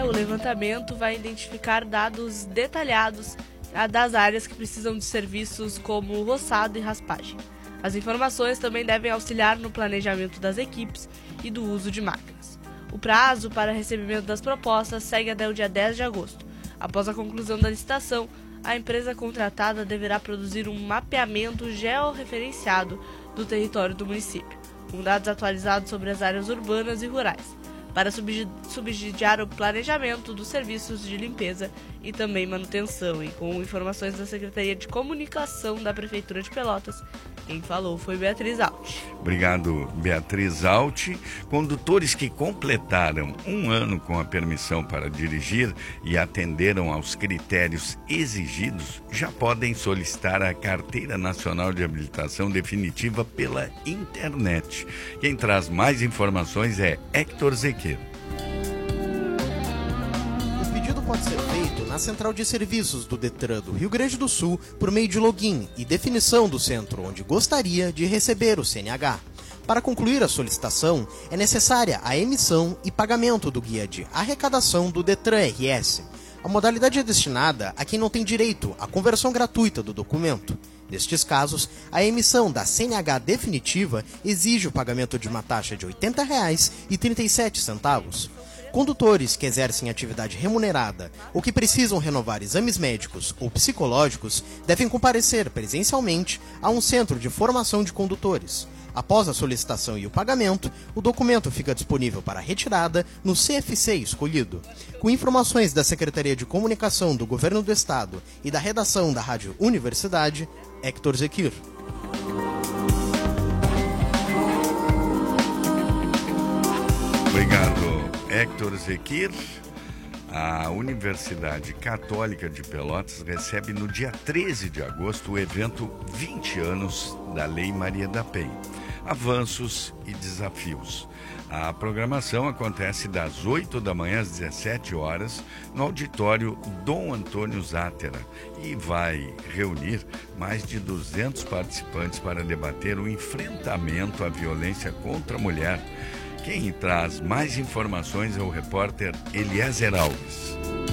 o levantamento vai identificar dados detalhados das áreas que precisam de serviços como roçado e raspagem. As informações também devem auxiliar no planejamento das equipes e do uso de máquinas. O prazo para recebimento das propostas segue até o dia 10 de agosto. Após a conclusão da licitação, a empresa contratada deverá produzir um mapeamento georreferenciado do território do município, com dados atualizados sobre as áreas urbanas e rurais, para subsidiar o planejamento dos serviços de limpeza e também manutenção, e com informações da Secretaria de Comunicação da Prefeitura de Pelotas. Quem falou foi Beatriz Alt. Obrigado, Beatriz Alt. Condutores que completaram 1 ano com a permissão para dirigir e atenderam aos critérios exigidos já podem solicitar a Carteira Nacional de Habilitação Definitiva pela internet. Quem traz mais informações é Héctor Zequer. Pode ser feito na Central de Serviços do Detran do Rio Grande do Sul por meio de login e definição do centro onde gostaria de receber o CNH. Para concluir a solicitação, é necessária a emissão e pagamento do guia de arrecadação do Detran RS. A modalidade é destinada a quem não tem direito à conversão gratuita do documento. Nestes casos, a emissão da CNH definitiva exige o pagamento de uma taxa de R$ 80,37. Condutores que exercem atividade remunerada ou que precisam renovar exames médicos ou psicológicos devem comparecer presencialmente a um centro de formação de condutores. Após a solicitação e o pagamento, o documento fica disponível para retirada no CFC escolhido. Com informações da Secretaria de Comunicação do Governo do Estado e da redação da Rádio Universidade, Héctor Zequir. Obrigado, Héctor Zequir. A Universidade Católica de Pelotas recebe no dia 13 de agosto o evento 20 anos da Lei Maria da Penha. Avanços e desafios. A programação acontece das 8 da manhã às 17 horas no auditório Dom Antônio Zátera e vai reunir mais de 200 participantes para debater o enfrentamento à violência contra a mulher. Quem traz mais informações é o repórter Eliezer Alves.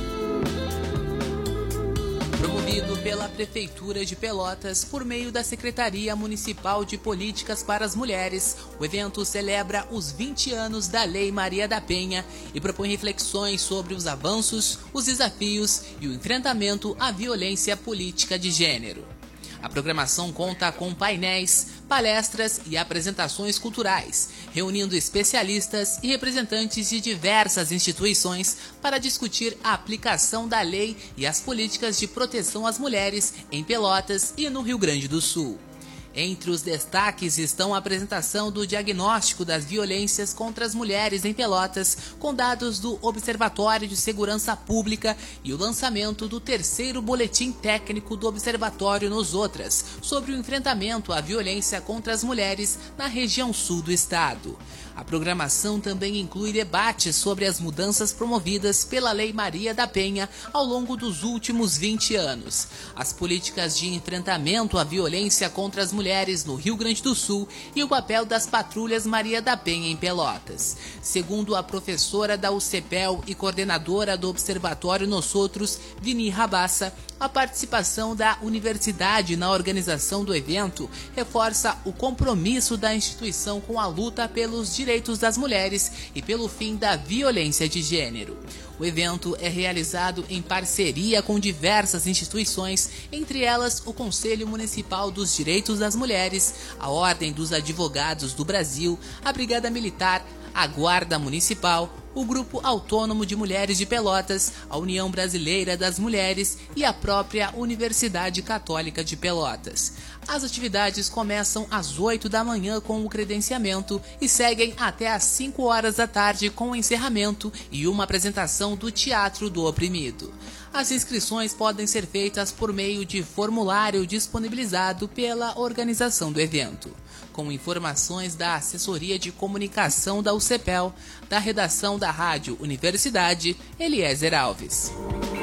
Promovido pela Prefeitura de Pelotas por meio da Secretaria Municipal de Políticas para as Mulheres, o evento celebra os 20 anos da Lei Maria da Penha e propõe reflexões sobre os avanços, os desafios e o enfrentamento à violência política de gênero. A programação conta com painéis, palestras e apresentações culturais, reunindo especialistas e representantes de diversas instituições para discutir a aplicação da lei e as políticas de proteção às mulheres em Pelotas e no Rio Grande do Sul. Entre os destaques estão a apresentação do diagnóstico das violências contra as mulheres em Pelotas, com dados do Observatório de Segurança Pública e o lançamento do 3º Boletim Técnico do Observatório nos Outras, sobre o enfrentamento à violência contra as mulheres na região sul do estado. A programação também inclui debates sobre as mudanças promovidas pela Lei Maria da Penha ao longo dos últimos 20 anos, as políticas de enfrentamento à violência contra as mulheres no Rio Grande do Sul e o papel das patrulhas Maria da Penha em Pelotas. Segundo a professora da UCPEL e coordenadora do Observatório Nos Outros, Vini Rabassa, a participação da universidade na organização do evento reforça o compromisso da instituição com a luta pelos direitos das mulheres e pelo fim da violência de gênero. O evento é realizado em parceria com diversas instituições, entre elas o Conselho Municipal dos Direitos das Mulheres, a Ordem dos Advogados do Brasil, a Brigada Militar, a Guarda Municipal, o Grupo Autônomo de Mulheres de Pelotas, a União Brasileira das Mulheres e a própria Universidade Católica de Pelotas. As atividades começam às 8 da manhã com o credenciamento e seguem até às 5 horas da tarde com o encerramento e uma apresentação do Teatro do Oprimido. As inscrições podem ser feitas por meio de formulário disponibilizado pela organização do evento. Com informações da Assessoria de Comunicação da UCPEL, da redação da Rádio Universidade, Eliezer Alves.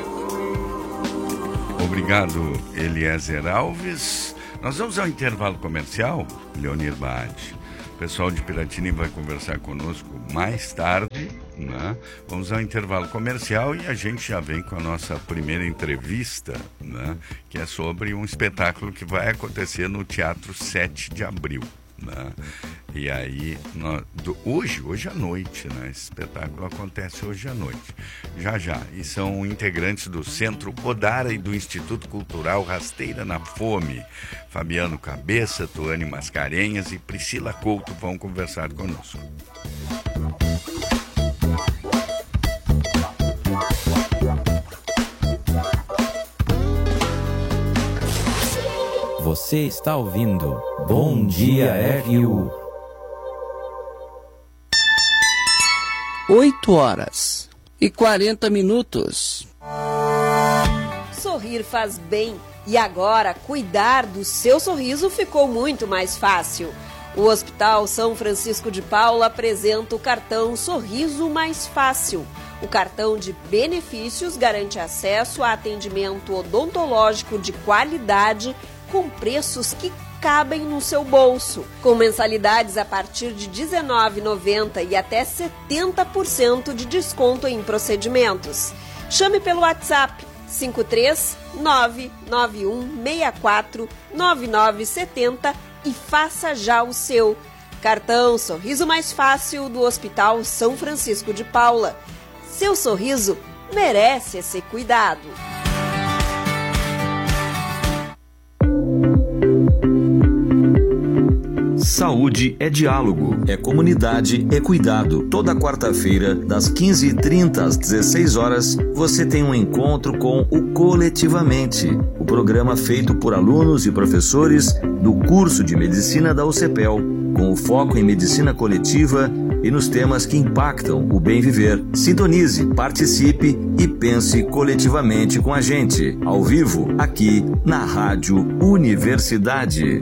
Obrigado, Eliezer Alves. Nós vamos ao intervalo comercial, Leonir Baade. O pessoal de Piratini vai conversar conosco mais tarde né? Vamos ao intervalo comercial e a gente já vem com a nossa primeira entrevista, né? Que é sobre um espetáculo que vai acontecer no Teatro 7 de Abril. Né? E aí, hoje à noite, né? Esse espetáculo acontece hoje à noite, já, e são integrantes do Centro Odara e do Instituto Cultural Rasteira na Fome. Fabiano Cabeça, Tuane Mascarenhas e Priscila Couto vão conversar conosco. Você está ouvindo Bom Dia RU. 8h40. Sorrir faz bem e agora cuidar do seu sorriso ficou muito mais fácil. O Hospital São Francisco de Paula apresenta o cartão Sorriso Mais Fácil. O cartão de benefícios garante acesso a atendimento odontológico de qualidade com preços que cabem no seu bolso, com mensalidades a partir de R$ 19,90 e até 70% de desconto em procedimentos. Chame pelo WhatsApp 53991649970 e faça já o seu. Cartão Sorriso Mais Fácil do Hospital São Francisco de Paula. Seu sorriso merece esse cuidado. Saúde é diálogo, é comunidade, é cuidado. Toda quarta-feira, das 15h30 às 16h, você tem um encontro com o Coletivamente, o programa feito por alunos e professores do curso de Medicina da UCPEL, com o foco em medicina coletiva e nos temas que impactam o bem viver. Sintonize, participe e pense coletivamente com a gente, ao vivo, aqui na Rádio Universidade.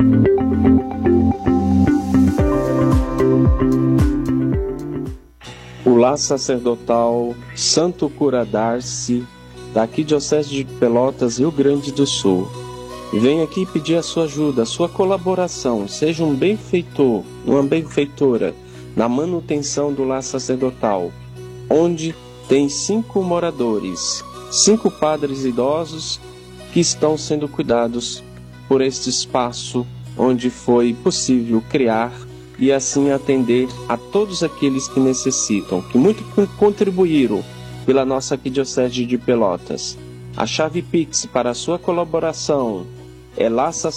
O Lar Sacerdotal Santo Cura Darcy, da Arquidiocese de Pelotas, Rio Grande do Sul. Vem aqui pedir a sua ajuda, a sua colaboração. Seja um benfeitor, uma benfeitora na manutenção do Lar Sacerdotal, onde tem 5 moradores, 5 padres idosos que estão sendo cuidados por este espaço onde foi possível criar e assim atender a todos aqueles que necessitam, que muito contribuíram pela nossa Arquidiocese de Pelotas. A chave Pix para a sua colaboração é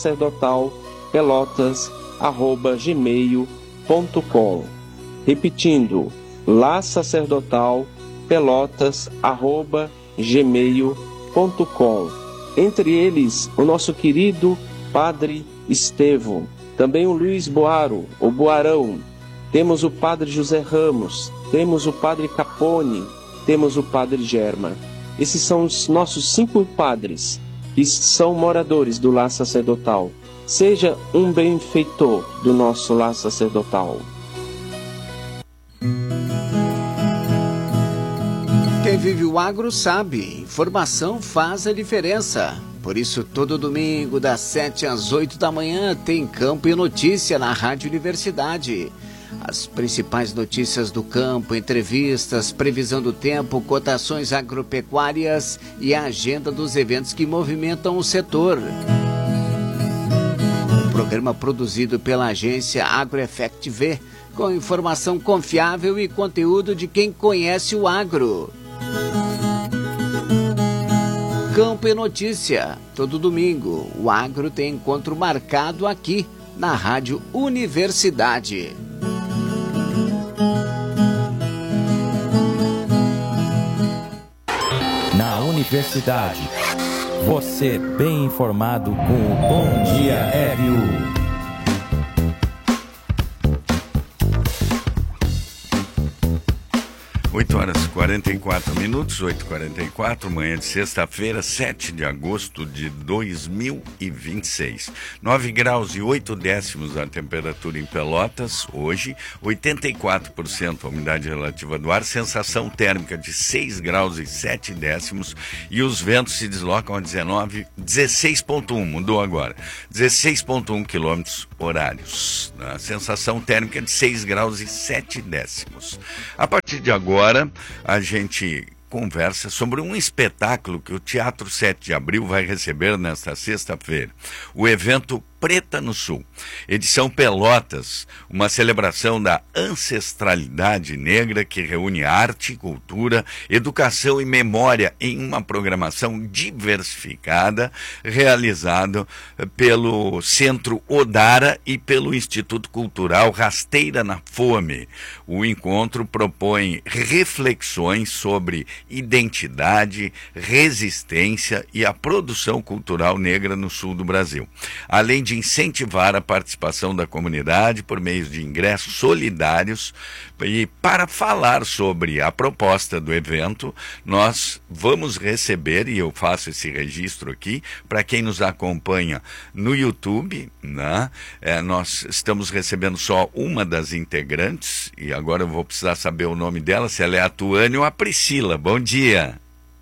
lasacerdotalpelotas@gmail.com. Repetindo, lasacerdotalpelotas@gmail.com. Entre eles, o nosso querido Padre Estevão, também o Luiz Boaro, o Boarão, temos o Padre José Ramos, temos o Padre Capone, temos o Padre Germa. Esses são os nossos 5 padres que são moradores do Lar Sacerdotal. Seja um benfeitor do nosso Lar Sacerdotal. Quem vive o agro sabe, informação faz a diferença. Por isso, todo domingo, das 7 às 8 da manhã, tem Campo e Notícia na Rádio Universidade. As principais notícias do campo, entrevistas, previsão do tempo, cotações agropecuárias e a agenda dos eventos que movimentam o setor. Um programa produzido pela agência AgroEffect V, com informação confiável e conteúdo de quem conhece o agro. Campo e Notícia, todo domingo. O agro tem encontro marcado aqui na Rádio Universidade. Na Universidade, você bem informado com o Bom Dia RU. 8 horas e 44 minutos, 8h44, manhã de sexta-feira, 7 de agosto de 2026. 9 graus e 8 décimos a temperatura em Pelotas, hoje, 84% a umidade relativa do ar, sensação térmica de 6 graus e 7 décimos e os ventos se deslocam a 16,1, mudou agora, 16,1 quilômetros horários. A sensação térmica de 6 graus e 7 décimos. A partir de agora, a gente conversa sobre um espetáculo que o Teatro 7 de Abril vai receber nesta sexta-feira. O evento Preta no Sul, edição Pelotas, uma celebração da ancestralidade negra que reúne arte, cultura, educação e memória em uma programação diversificada, realizada pelo Centro Odara e pelo Instituto Cultural Rasteira na Fome. O encontro propõe reflexões sobre identidade, resistência e a produção cultural negra no sul do Brasil, além de incentivar a participação da comunidade por meio de ingressos solidários. E para falar sobre a proposta do evento, nós vamos receber, e eu faço esse registro aqui, para quem nos acompanha no YouTube, né? Nós estamos recebendo só uma das integrantes, e agora eu vou precisar saber o nome dela, se ela é a Tuane ou a Priscila. Bom dia.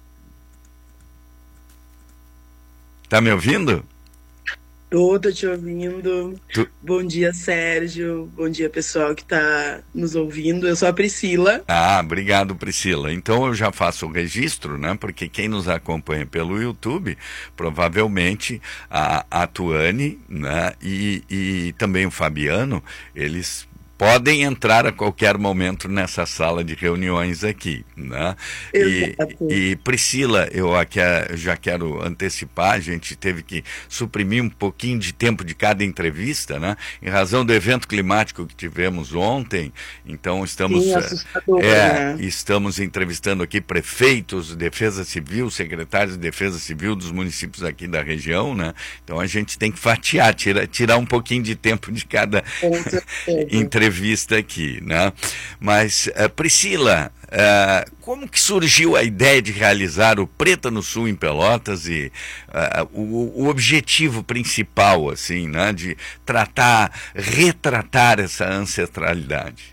Tá me ouvindo? Tô te ouvindo. Bom dia, Sérgio. Bom dia, pessoal que está nos ouvindo. Eu sou a Priscila. Ah, obrigado, Priscila. Então eu já faço o registro, né? Porque quem nos acompanha pelo YouTube, provavelmente a Tuane, né? E também o Fabiano, eles podem entrar a qualquer momento nessa sala de reuniões aqui, né? E Priscila, eu já quero antecipar, a gente teve que suprimir um pouquinho de tempo de cada entrevista, né? Em razão do evento climático que tivemos ontem, então estamos, né? Estamos entrevistando aqui prefeitos, Defesa Civil, secretários de Defesa Civil dos municípios aqui da região, né? Então a gente tem que fatiar, tirar um pouquinho de tempo de cada entrevista aqui, né? Mas, Priscila, como que surgiu a ideia de realizar o Preta no Sul em Pelotas e o objetivo principal, assim, né? De retratar essa ancestralidade?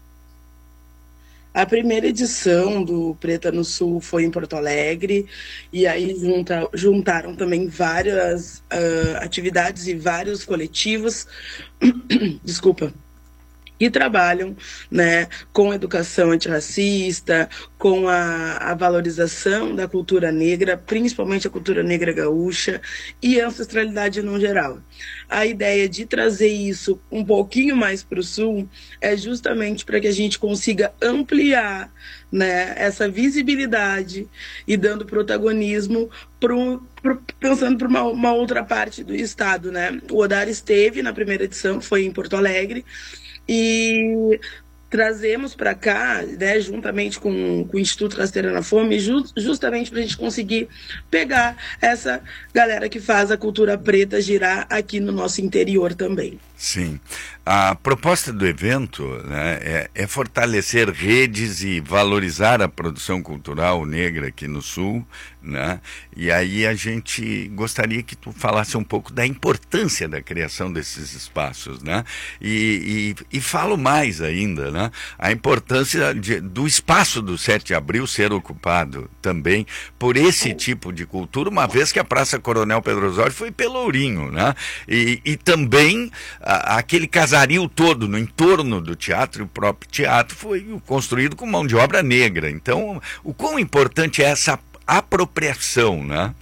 A primeira edição do Preta no Sul foi em Porto Alegre, e aí juntaram também várias atividades e vários coletivos, desculpa, que trabalham, né, com educação antirracista, com a valorização da cultura negra, principalmente a cultura negra gaúcha e a ancestralidade no geral. A ideia de trazer isso um pouquinho mais para o Sul é justamente para que a gente consiga ampliar, né, essa visibilidade e dando protagonismo pensando para uma outra parte do estado, né? O Odara esteve na primeira edição, que foi em Porto Alegre, e trazemos para cá, né, juntamente com o Instituto Rasteira na Fome, justamente para a gente conseguir pegar essa galera que faz a cultura preta girar aqui no nosso interior também. Sim. A proposta do evento, né, é fortalecer redes e valorizar a produção cultural negra aqui no Sul, né? E aí a gente gostaria que tu falasse um pouco da importância da criação desses espaços, né? E falo mais ainda, né? A importância do espaço do 7 de Abril ser ocupado também por esse tipo de cultura, uma vez que a Praça Coronel Pedro Osório foi pelourinho, né? E também aquele casario todo no entorno do teatro, e o próprio teatro foi construído com mão de obra negra. Então, o quão importante é essa apropriação, né?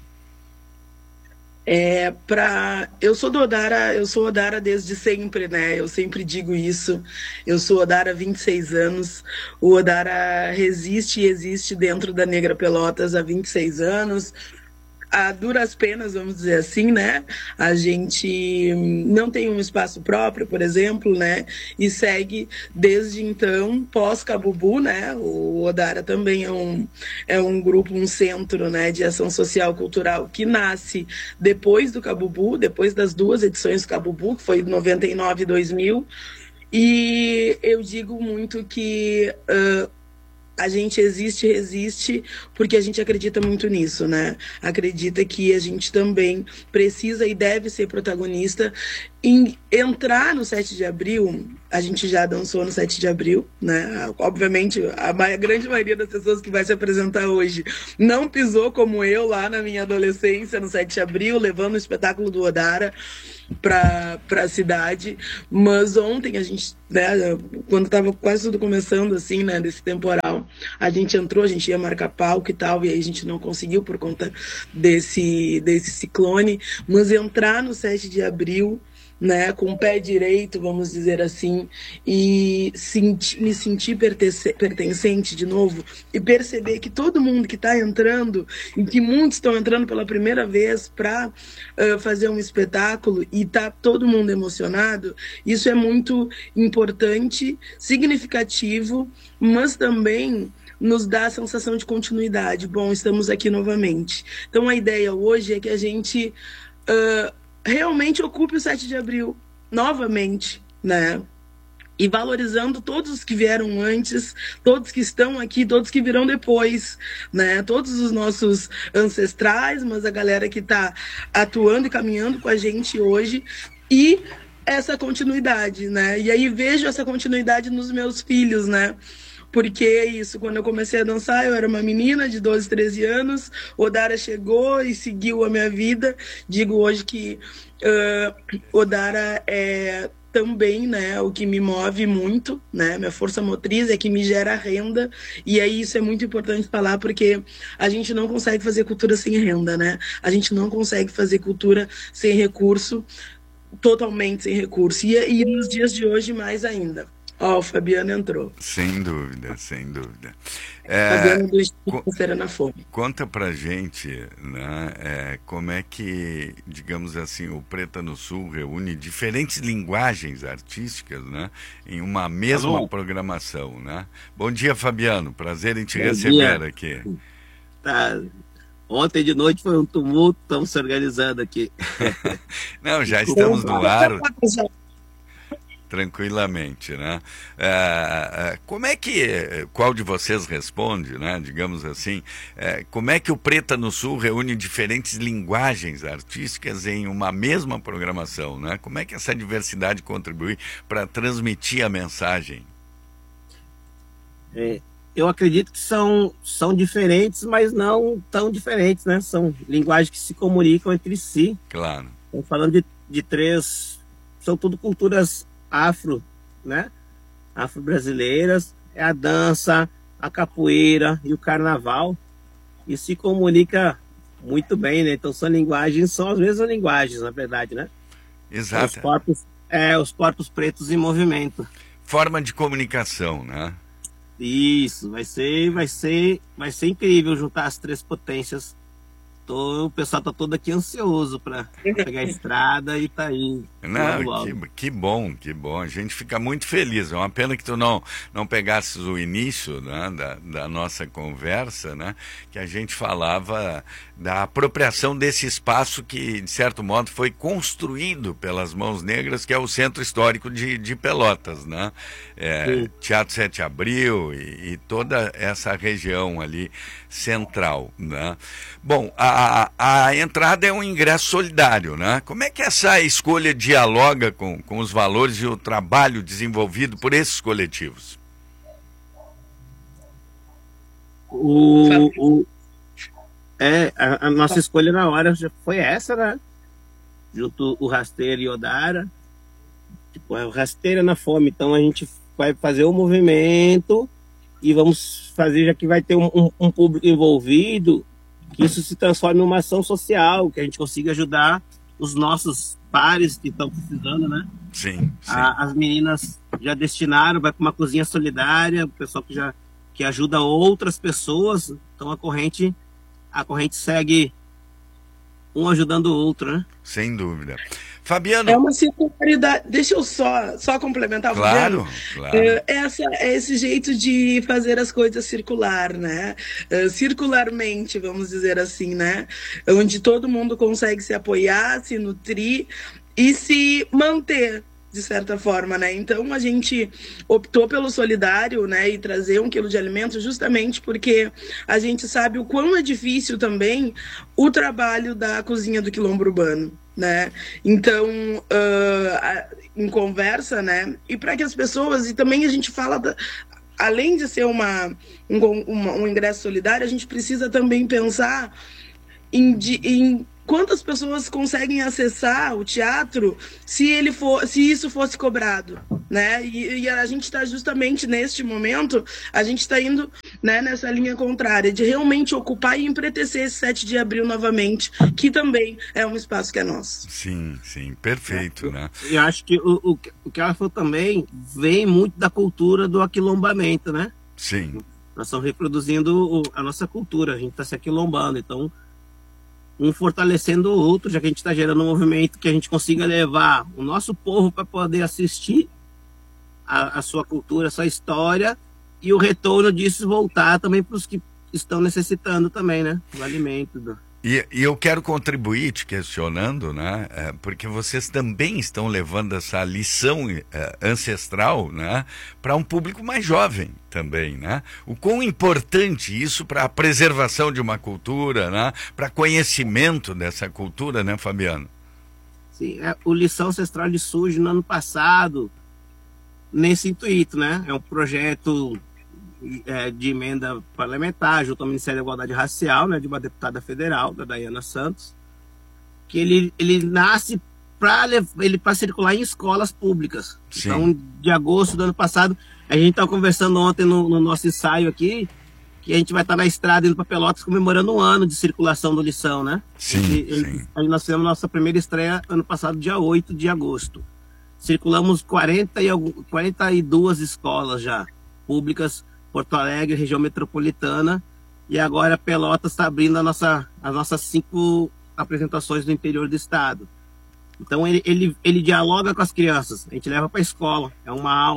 Eu sou Odara desde sempre, né? Eu sempre digo isso. Eu sou Odara há 26 anos. O Odara resiste e existe dentro da Negra Pelotas há 26 anos. A duras penas, vamos dizer assim, né? A gente não tem um espaço próprio, por exemplo, né? E segue desde então, pós-Cabubu, né? O Odara também é um grupo, um centro, né, de ação social cultural que nasce depois do Cabubu, depois das duas edições do Cabubu, que foi 99 e 2000. E eu digo muito que a gente existe e resiste porque a gente acredita muito nisso, né? Acredita que a gente também precisa e deve ser protagonista em entrar no 7 de abril. A gente já dançou no 7 de abril, né? Obviamente, a grande maioria das pessoas que vai se apresentar hoje não pisou como eu lá na minha adolescência, no 7 de abril, levando o espetáculo do Odara para a cidade. Mas ontem a gente, né, quando estava quase tudo começando assim, né, desse temporal, a gente entrou, a gente ia marcar palco e tal, e aí a gente não conseguiu por conta desse ciclone. Mas entrar no 7 de abril, né, com o pé direito, vamos dizer assim, e me sentir pertencente de novo, e perceber que todo mundo que está entrando, e que muitos estão entrando pela primeira vez para fazer um espetáculo, e tá todo mundo emocionado, isso é muito importante, significativo, mas também nos dá a sensação de continuidade. Bom, estamos aqui novamente. Então a ideia hoje é que a gente realmente ocupe o 7 de abril novamente, né? E valorizando todos os que vieram antes, todos que estão aqui, todos que virão depois, né? Todos os nossos ancestrais, mas a galera que está atuando e caminhando com a gente hoje, e essa continuidade, né? E aí vejo essa continuidade nos meus filhos, né? Porque é isso, quando eu comecei a dançar, eu era uma menina de 12, 13 anos, Odara chegou e seguiu a minha vida. Digo hoje que Odara é também, né, o que me move muito, né, minha força motriz é que me gera renda, e aí isso é muito importante falar, porque a gente não consegue fazer cultura sem renda, né, a gente não consegue fazer cultura sem recurso, totalmente sem recurso, e nos dias de hoje mais ainda. Ó, o Fabiano entrou. Sem dúvida, sem dúvida. Fabiano do Instituto Serena Fome. Conta pra gente, né, como é que, digamos assim, o Preta no Sul reúne diferentes linguagens artísticas, né, em uma mesma programação, né? Bom dia, Fabiano. Prazer em te receber aqui. Tá. Ontem de noite foi um tumulto, estamos se organizando aqui. Não, já estamos no ar. Tranquilamente, né? Como é que, qual de vocês responde, né? Digamos assim, como é que o Preta no Sul reúne diferentes linguagens artísticas em uma mesma programação, né? Como é que essa diversidade contribui para transmitir a mensagem? Eu acredito que são diferentes, mas não tão diferentes, né? São linguagens que se comunicam entre si. Claro. Estou falando de três, são tudo culturas afro, né? Afro-brasileiras, é a dança, a capoeira e o carnaval, e se comunica muito bem, né? Então são as mesmas linguagens, na verdade, né? Exato. Os corpos pretos em movimento. Forma de comunicação, né? Isso, vai ser incrível juntar as três potências. O pessoal tá todo aqui ansioso para pegar a estrada e tá aí. Não, que bom. A gente fica muito feliz. É uma pena que tu não pegasses o início, né, da nossa conversa, né, que a gente falava da apropriação desse espaço que, de certo modo, foi construído pelas Mãos Negras, que é o Centro Histórico de Pelotas, né? Teatro 7 de Abril e toda essa região ali central, né? Bom, a entrada é um ingresso solidário, né? Como é que essa escolha dialoga com os valores e o trabalho desenvolvido por esses coletivos? A nossa escolha na hora já foi essa, né? Junto o Rasteira e Odara. Tipo, o Rasteira na Fome. Então a gente vai fazer o movimento e vamos fazer, já que vai ter um público envolvido, que isso se transforme numa ação social, que a gente consiga ajudar os nossos pares que estão precisando, né? Sim. As meninas já destinaram, vai para uma cozinha solidária, o pessoal que ajuda outras pessoas, então a corrente segue um ajudando o outro, né? Sem dúvida. Fabiano. É uma circularidade. Deixa eu só complementar. Claro, Fabiano. Esse jeito de fazer as coisas circular, né? Circularmente, vamos dizer assim, né? Onde todo mundo consegue se apoiar, se nutrir e se manter, de certa forma, né? Então a gente optou pelo solidário, né, e trazer 1 quilo de alimento justamente porque a gente sabe o quão é difícil também o trabalho da cozinha do Quilombo Urbano, né? Então, em conversa, né, e para que as pessoas, e também a gente fala além de ser um ingresso solidário, a gente precisa também pensar em quantas pessoas conseguem acessar o teatro se isso fosse cobrado, né? E a gente está justamente neste momento, a gente está indo, né, nessa linha contrária, de realmente ocupar e empretecer esse 7 de abril novamente, que também é um espaço que é nosso. Sim, sim, perfeito, né? Eu acho que o que ela falou também vem muito da cultura do aquilombamento, né? Sim. Nós estamos reproduzindo a nossa cultura, a gente está se aquilombando, então um fortalecendo o outro, já que a gente está gerando um movimento que a gente consiga levar o nosso povo para poder assistir a sua cultura, a sua história, e o retorno disso voltar também para os que estão necessitando também, né? Do alimento. E eu quero contribuir te questionando, né? Porque vocês também estão levando essa lição ancestral, né, para um público mais jovem também, né? O quão importante isso para a preservação de uma cultura, né? Para conhecimento dessa cultura, né, Fabiano? Sim, o Lição Ancestral ele surge no ano passado nesse intuito, né? É um projeto de emenda parlamentar junto ao Ministério da Igualdade Racial, né, de uma deputada federal, da Dayana Santos, que ele nasce para circular em escolas públicas. Sim. Então, de agosto do ano passado, a gente estava conversando ontem no nosso ensaio aqui, que a gente vai estar na estrada indo para Pelotas comemorando 1 ano de circulação do Lição, né? Sim, sim. Aí nós fizemos nossa primeira estreia ano passado, dia 8 de agosto. Circulamos 42 escolas já, públicas, Porto Alegre, região metropolitana, e agora Pelotas está abrindo as nossas 5 apresentações no interior do estado. Então ele dialoga com as crianças, a gente leva para a escola, é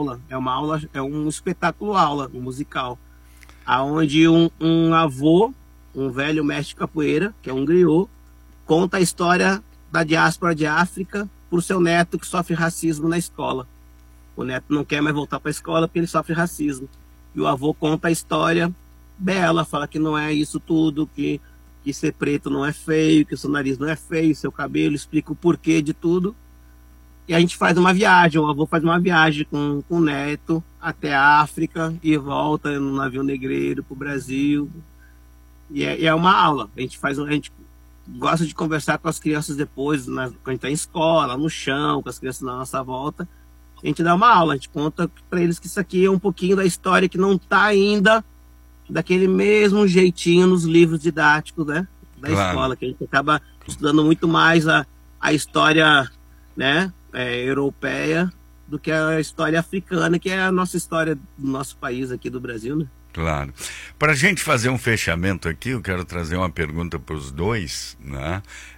um espetáculo aula, um musical, aonde um avô, um velho mestre de capoeira, que é um griot, conta a história da diáspora de África por seu neto que sofre racismo na escola. O neto não quer mais voltar para a escola porque ele sofre racismo. E o avô conta a história bela, fala que não é isso tudo, que ser preto não é feio, que o seu nariz não é feio, seu cabelo, explica o porquê de tudo. E a gente faz uma viagem, o avô faz uma viagem com o neto até a África e volta no navio negreiro para o Brasil. E é uma aula. A gente gosta de conversar com as crianças depois, quando a gente está em escola, no chão, com as crianças na nossa volta. A gente dá uma aula, a gente conta para eles que isso aqui é um pouquinho da história que não está ainda daquele mesmo jeitinho nos livros didáticos, né, da escola, que a gente acaba estudando muito mais a história, né, europeia do que a história africana, que é a nossa história do nosso país aqui do Brasil, né? Claro. Para a gente fazer um fechamento aqui, eu quero trazer uma pergunta para os dois, né?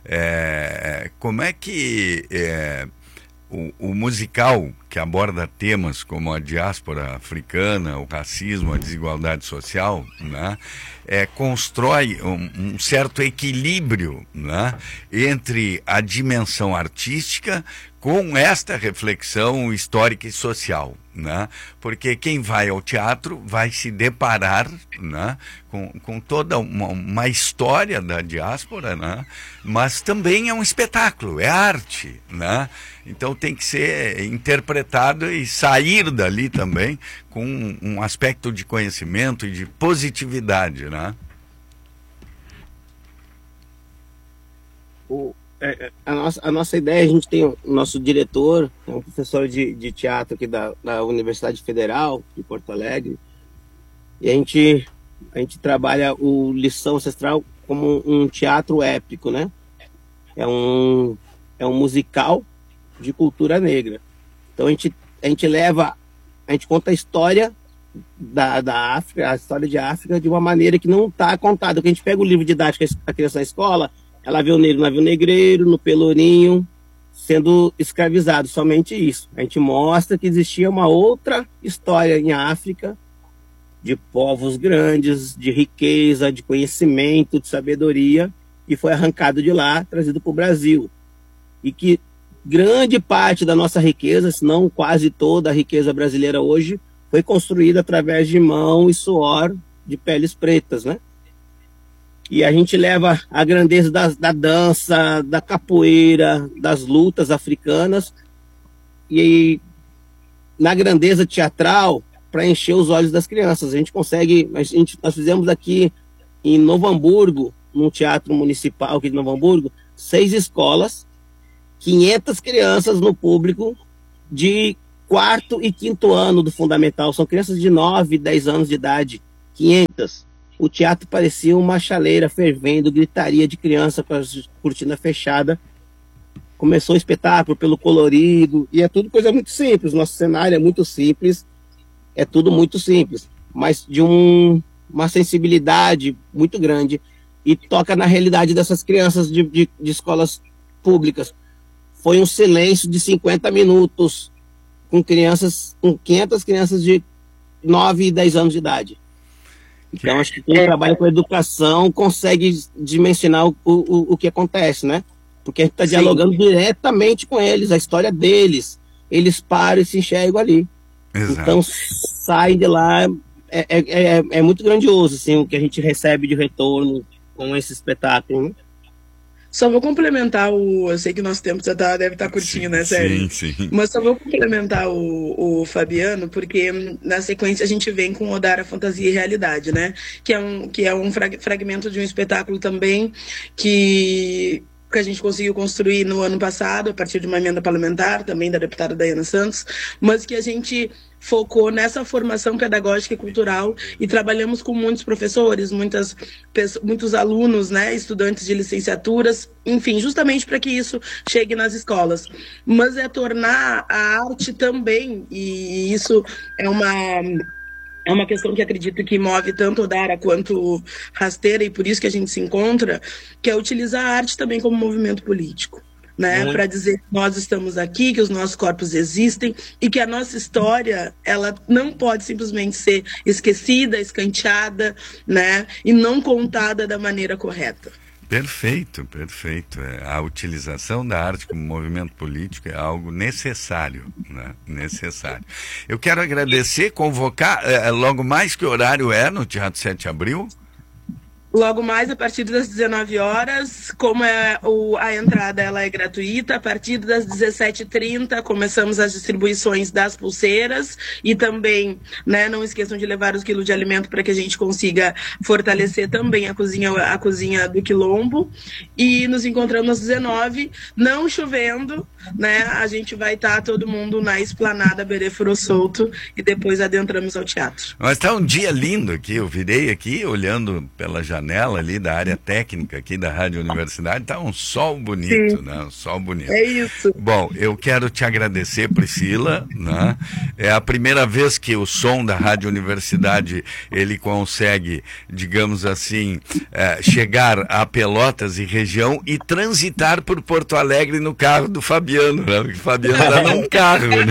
Como é que o musical que aborda temas como a diáspora africana, o racismo, a desigualdade social, né, constrói um certo equilíbrio, né, entre a dimensão artística com esta reflexão histórica e social, né? Porque quem vai ao teatro vai se deparar, né, com toda uma história da diáspora, né? Mas também é um espetáculo, é arte, né? Então tem que ser interpretado e sair dali também com um aspecto de conhecimento e de positividade, né? A nossa ideia, a gente tem o nosso diretor, é um professor de teatro aqui da Universidade Federal de Porto Alegre, e a gente trabalha o Lição Ancestral como um teatro épico, né? É um musical de cultura negra. Então a gente conta a história da África, a história de África de uma maneira que não está contada. Quando a gente pega o livro didático a criança na escola, ela vê o negro no navio negreiro, no Pelourinho, sendo escravizado, somente isso. A gente mostra que existia uma outra história em África, de povos grandes, de riqueza, de conhecimento, de sabedoria, e foi arrancado de lá, trazido para o Brasil. E que grande parte da nossa riqueza, se não quase toda a riqueza brasileira hoje, foi construída através de mão e suor de peles pretas, né? E a gente leva a grandeza da dança, da capoeira, das lutas africanas, e na grandeza teatral, para encher os olhos das crianças. A gente consegue, nós fizemos aqui em Novo Hamburgo, num teatro municipal aqui de Novo Hamburgo, 6 escolas, 500 crianças no público de 4º e 5º ano do fundamental. São crianças de 9, 10 anos de idade. 500. O teatro parecia uma chaleira fervendo, gritaria de criança com a cortina fechada. Começou o espetáculo pelo colorido, e é tudo coisa muito simples. Nosso cenário é muito simples, é tudo muito simples, mas de uma sensibilidade muito grande, e toca na realidade dessas crianças de escolas públicas. Foi um silêncio de 50 minutos com 500 crianças de 9 e 10 anos de idade. Então, acho que quem trabalha com educação consegue dimensionar o que acontece, né? Porque a gente está dialogando diretamente com eles, a história deles. Eles param e se enxergam ali. Exato. Então, saem de lá. É muito grandioso, assim, o que a gente recebe de retorno com esse espetáculo, né? Só vou complementar eu sei que o nosso tempo já deve estar curtinho, né, Sérgio? Sim. Mas só vou complementar o Fabiano, porque na sequência a gente vem com Odara Fantasia e Realidade, né? Que é um fragmento de um espetáculo também que a gente conseguiu construir no ano passado, a partir de uma emenda parlamentar, também da deputada Daiana Santos, mas que a gente focou nessa formação pedagógica e cultural, e trabalhamos com muitos professores, muitos alunos, né, estudantes de licenciaturas, enfim, justamente para que isso chegue nas escolas. Mas é tornar a arte também, e isso é uma questão que acredito que move tanto Odara quanto Rasteira, e por isso que a gente se encontra, que é utilizar a arte também como movimento político, né? Para dizer que nós estamos aqui, que os nossos corpos existem, e que a nossa história, ela não pode simplesmente ser esquecida, escanteada, né? E não contada da maneira correta. Perfeito, perfeito. A utilização da arte como movimento político é algo necessário, né? Necessário. Eu quero agradecer, convocar, logo mais, que horário é no Teatro 7 de Abril? Logo mais, a partir das 19 horas, como a entrada ela é gratuita, a partir das 17h30 começamos as distribuições das pulseiras, e também, né, não esqueçam de levar os quilos de alimento para que a gente consiga fortalecer também a cozinha do Quilombo, e nos encontramos às 19h, não chovendo, né, a gente vai estar todo mundo na esplanada Berê Furou Solto, e depois adentramos ao teatro. Mas está um dia lindo aqui, eu virei aqui olhando pela janela ali da área técnica aqui da Rádio Universidade, tá um sol bonito, né? Um sol bonito. É isso. Bom, eu quero te agradecer, Priscila, né? É a primeira vez que o som da Rádio Universidade, ele consegue, digamos assim, chegar a Pelotas e região e transitar por Porto Alegre no carro do Fabiano, né? Porque o Fabiano está num carro, né?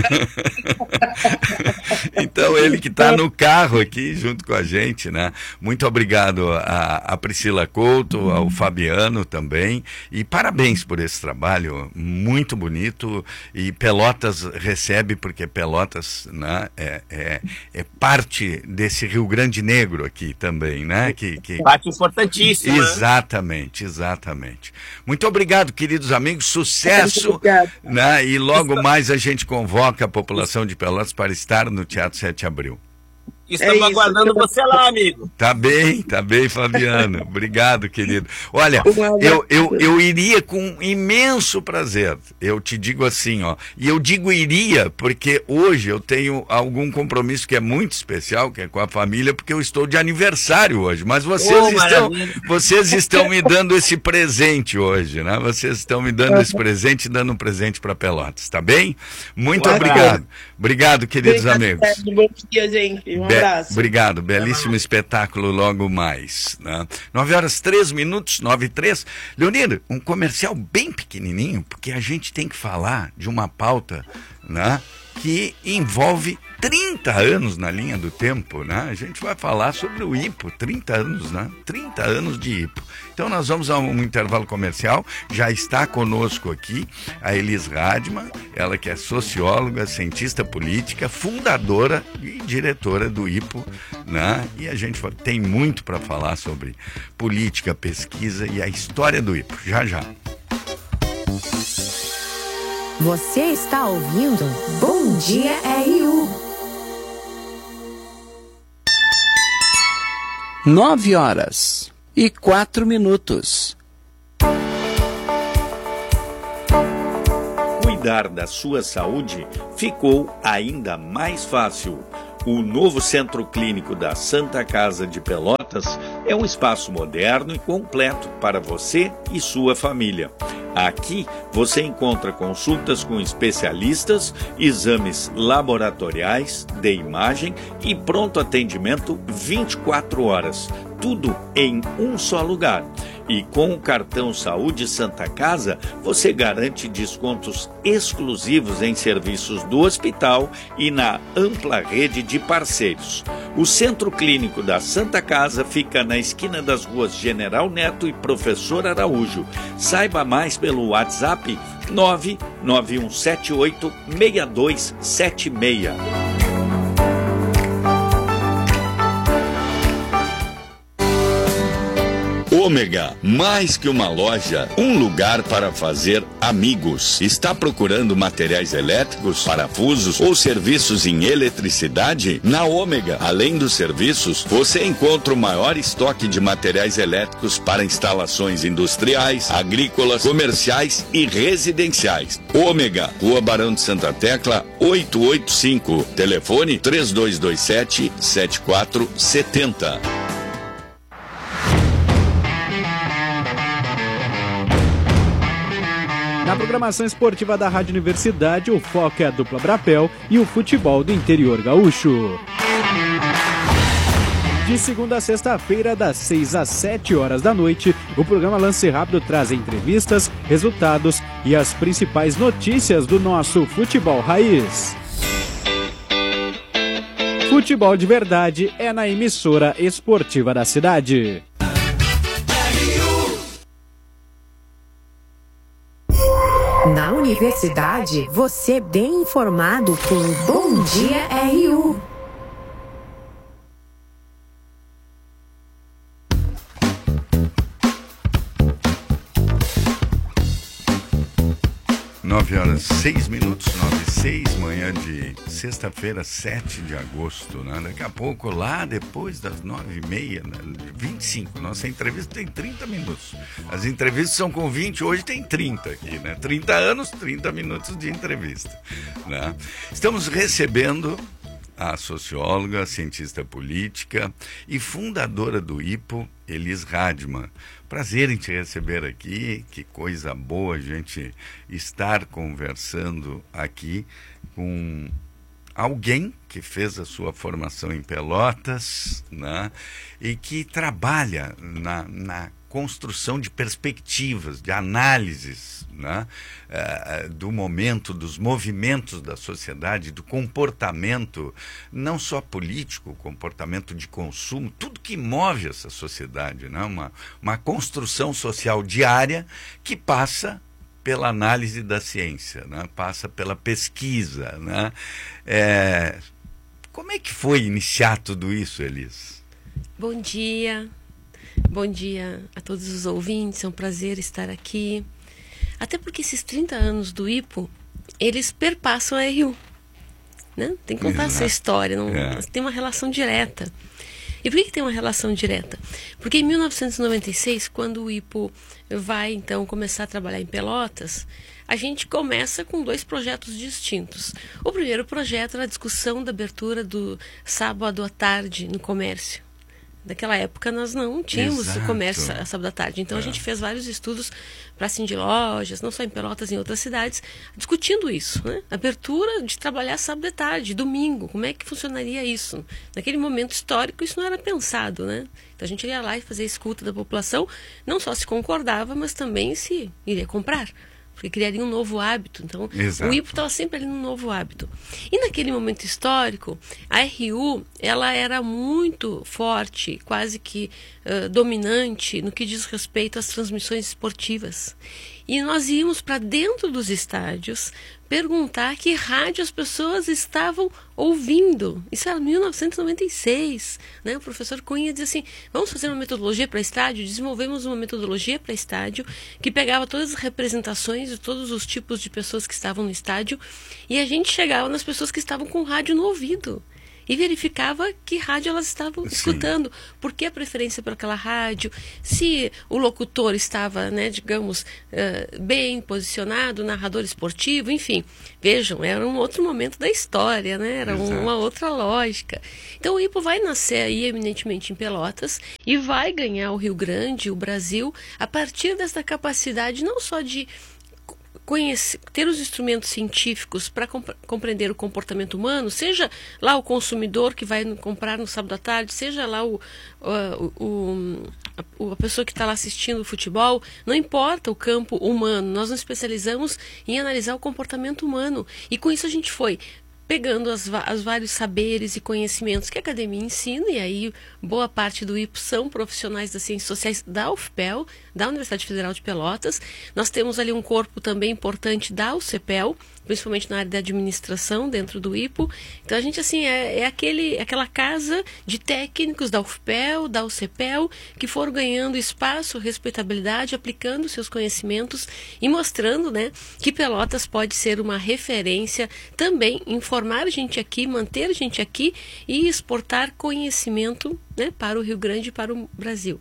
Então, ele que está no carro aqui junto com a gente, né? Muito obrigado a Priscila Couto, ao Fabiano também, e parabéns por esse trabalho muito bonito. E Pelotas recebe, porque Pelotas, né, é parte desse Rio Grande Negro aqui também, né? Parte importantíssima. Exatamente, exatamente. Muito obrigado, queridos amigos, sucesso, né? E logo mais a gente convoca a população de Pelotas para estar no Teatro 7 de Abril. Estamos aguardando você lá, amigo. Tá bem, Fabiano. Obrigado, querido. Olha, eu iria com imenso prazer. Eu te digo assim, ó. E eu digo iria porque hoje eu tenho algum compromisso que é muito especial, que é com a família, porque eu estou de aniversário hoje. Mas vocês estão me dando esse presente hoje, né? Vocês estão me dando esse presente e dando um presente para Pelotas, tá bem? Muito obrigado. Obrigado, queridos amigos. Bom dia, gente. Um abraço. Obrigado, belíssimo espetáculo logo mais, né? 9h03, 9h03. Leonir, um comercial bem pequenininho, porque a gente tem que falar de uma pauta, né, que envolve 30 anos na linha do tempo, né? A gente vai falar sobre o IPO, 30 anos, né? 30 anos de IPO. Então nós vamos a um intervalo comercial, já está conosco aqui a Elis Radman, ela que é socióloga, cientista política, fundadora e diretora do IPO, né? E a gente tem muito para falar sobre política, pesquisa e a história do IPO, já. Você está ouvindo Bom Dia RU. 9h04. Cuidar da sua saúde ficou ainda mais fácil. O novo Centro Clínico da Santa Casa de Pelotas é um espaço moderno e completo para você e sua família. Aqui você encontra consultas com especialistas, exames laboratoriais, de imagem e pronto atendimento 24 horas. Tudo em um só lugar. E com o cartão Saúde Santa Casa, você garante descontos exclusivos em serviços do hospital e na ampla rede de parceiros. O Centro Clínico da Santa Casa fica na esquina das ruas General Neto e Professor Araújo. Saiba mais pelo WhatsApp 991786276. Ômega, mais que uma loja, um lugar para fazer amigos. Está procurando materiais elétricos, parafusos ou serviços em eletricidade? Na Ômega, além dos serviços, você encontra o maior estoque de materiais elétricos para instalações industriais, agrícolas, comerciais e residenciais. Ômega, Rua Barão de Santa Tecla, 885. Telefone 3227-7470. Na programação esportiva da Rádio Universidade, o foco é a dupla Brapel e o futebol do interior gaúcho. De segunda a sexta-feira, das 6 às 7 horas da noite, o programa Lance Rápido traz entrevistas, resultados e as principais notícias do nosso futebol raiz. Futebol de verdade é na emissora esportiva da cidade. Na universidade, você bem informado com Bom Dia RU. Nove horas 6 minutos, 9:06, manhã de sexta-feira, 7 de agosto, né? Daqui a pouco, lá depois das 9h30, 25, nossa entrevista tem 30 minutos. As entrevistas são com 20, hoje tem 30 aqui, né? 30 anos, 30 minutos de entrevista, né? Estamos recebendo a socióloga, cientista política e fundadora do IPO, Elis Radman. Prazer em te receber aqui, que coisa boa a gente estar conversando aqui com alguém que fez a sua formação em Pelotas, né, e que trabalha na construção de perspectivas, de análises, né, do momento, dos movimentos da sociedade, do comportamento, não só político, comportamento de consumo, tudo que move essa sociedade, né, uma construção social diária que passa pela análise da ciência, né, passa pela pesquisa, né. Como é que foi iniciar tudo isso, Elis? Bom dia. Bom dia a todos os ouvintes, é um prazer estar aqui. Até porque esses 30 anos do IPO, eles perpassam a RU, né? Tem que contar essa história, tem uma relação direta. E por que tem uma relação direta? Porque em 1996, quando o IPO vai então começar a trabalhar em Pelotas, a gente começa com 2 projetos distintos. O primeiro projeto era a discussão da abertura do sábado à tarde no comércio. Naquela época nós não tínhamos o comércio a sábado à tarde. Então a gente fez vários estudos para de lojas, não só em Pelotas, em outras cidades, discutindo isso, né? Abertura de trabalhar sábado à tarde, domingo, como é que funcionaria isso? Naquele momento histórico isso não era pensado, né? Então a gente ia lá e fazia a escuta da população, não só se concordava, mas também se iria comprar. porque criaria um novo hábito. Então, Exato. o IPO estava sempre ali num novo hábito. E naquele momento histórico, a RU ela era muito forte, quase que dominante no que diz respeito às transmissões esportivas. E nós íamos para dentro dos estádios perguntar que rádio as pessoas estavam ouvindo. Isso era 1996. Né? O professor Cunha dizia assim, vamos fazer uma metodologia para estádio? Desenvolvemos uma metodologia para estádio que pegava todas as representações de todos os tipos de pessoas que estavam no estádio e a gente chegava nas pessoas que estavam com o rádio no ouvido. E verificava que rádio elas estavam escutando, por que a preferência por aquela rádio, se o locutor estava, né, digamos, bem posicionado, narrador esportivo, enfim. Vejam, era um outro momento da história, né? Era uma outra lógica. Então o IPO vai nascer aí eminentemente em Pelotas e vai ganhar o Rio Grande, o Brasil, a partir dessa capacidade não só de ter os instrumentos científicos para compreender o comportamento humano, seja lá o consumidor que vai comprar no sábado à tarde, seja lá a pessoa que está lá assistindo o futebol, não importa o campo humano, nós nos especializamos em analisar o comportamento humano. E com isso a gente foi pegando os vários saberes e conhecimentos que a academia ensina, e aí boa parte do IPO são profissionais das ciências sociais da UFPEL, da Universidade Federal de Pelotas. Nós temos ali um corpo também importante da UCPEL, principalmente na área da administração dentro do IPO. Então a gente assim aquela casa de técnicos da UFPEL, da UCPEL, que foram ganhando espaço, respeitabilidade, aplicando seus conhecimentos e mostrando, né, que Pelotas pode ser uma referência também em formar gente aqui, manter gente aqui e exportar conhecimento, né, para o Rio Grande e para o Brasil.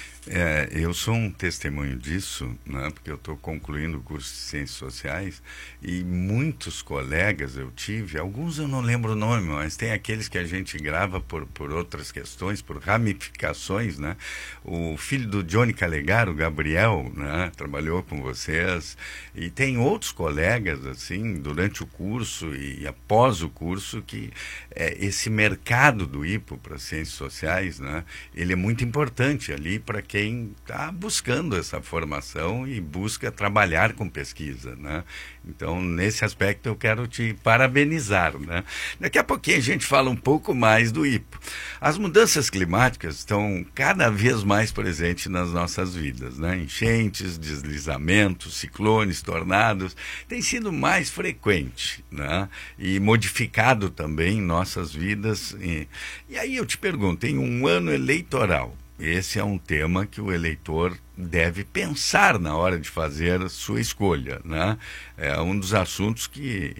Eu sou um testemunho disso, né, porque eu estou concluindo o curso de Ciências Sociais e muitos colegas eu tive, alguns eu não lembro o nome, mas tem aqueles que a gente grava por outras questões, por ramificações, né? O filho do Johnny Calegaro, o Gabriel, né, trabalhou com vocês, e tem outros colegas, assim, durante o curso e após o curso, que esse mercado do IPO para Ciências Sociais, né, ele é muito importante ali para quem está buscando essa formação e busca trabalhar com pesquisa, né? Então, nesse aspecto, eu quero te parabenizar, né? Daqui a pouquinho a gente fala um pouco mais do IPO. As mudanças climáticas estão cada vez mais presentes nas nossas vidas, né? Enchentes, deslizamentos, ciclones, tornados, tem sido mais frequente, né? E modificado também nossas vidas. E aí eu te pergunto, em um ano eleitoral, esse é um tema que o eleitor deve pensar na hora de fazer a sua escolha, né? É um dos assuntos que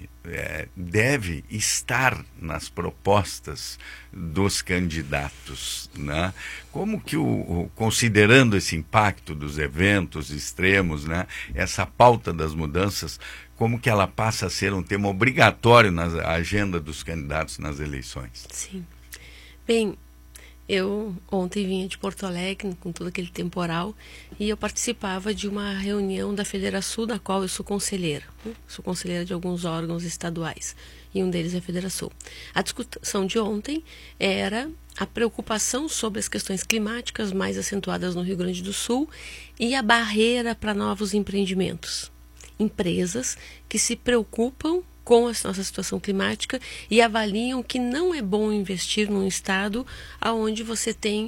deve estar nas propostas dos candidatos, né? Como que, considerando esse impacto dos eventos extremos, né, essa pauta das mudanças, como que ela passa a ser um tema obrigatório na agenda dos candidatos nas eleições? Sim. Bem, eu ontem vinha de Porto Alegre com todo aquele temporal e eu participava de uma reunião da Federação, da qual eu sou conselheira. Sou conselheira de alguns órgãos estaduais e um deles é a Federação. A discussão de ontem era a preocupação sobre as questões climáticas mais acentuadas no Rio Grande do Sul e a barreira para novos empreendimentos. Empresas que se preocupam com a nossa situação climática e avaliam que não é bom investir num estado onde você tem